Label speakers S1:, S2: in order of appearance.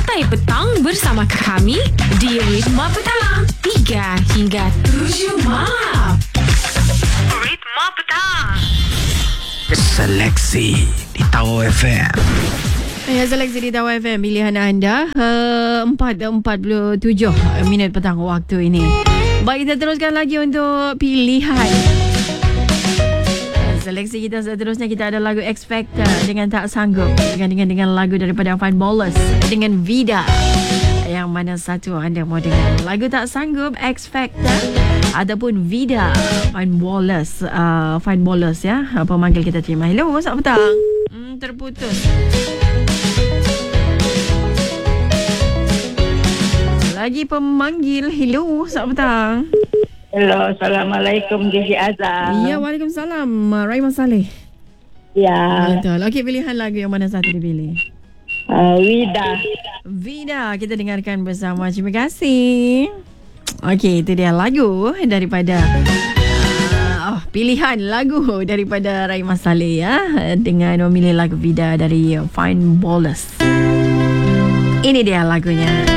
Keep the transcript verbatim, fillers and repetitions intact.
S1: Santai Petang bersama kami di Ritma Petang tiga hingga tujuh malam. Ritma Petang.
S2: Seleksi di Tower F M.
S3: Ya, seleksi di Tower F M, pilihan anda uh, empat empat puluh tujuh minit petang waktu ini. Baik, kita teruskan lagi untuk pilihan. Seleksi kita seterusnya, kita ada lagu X Factor dengan Tak Sanggup, dengan dengan dengan lagu daripada Fine Ballers dengan Vida. Yang mana satu anda mau dengar? Lagu Tak Sanggup, X Factor, ataupun Vida, Fine Ballers, uh, Fine Ballers ya. Pemanggil kita terima. Hello, selamat petang. Hmm, terputus. Lagi pemanggil. Hello, selamat petang.
S4: Hello, Assalamualaikum Diji Azam.
S3: Ya, Waalaikumsalam. Raimah Saleh.
S4: Ya,
S3: Betul. Okey, pilihan lagu yang mana satu dipilih?
S4: uh, Wida.
S3: Vida, kita dengarkan bersama. Terima kasih. Okey, itu dia lagu daripada uh, oh, pilihan lagu daripada Raimah Saleh ya, dengan memilih lagu Vida dari Fine Ballers. Ini dia lagunya.